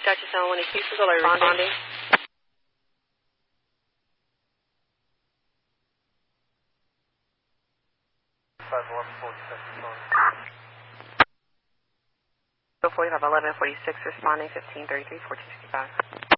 Gotcha, someone in Houston, are responding. So 45, 11, 46, responding, 15, 33, 1465.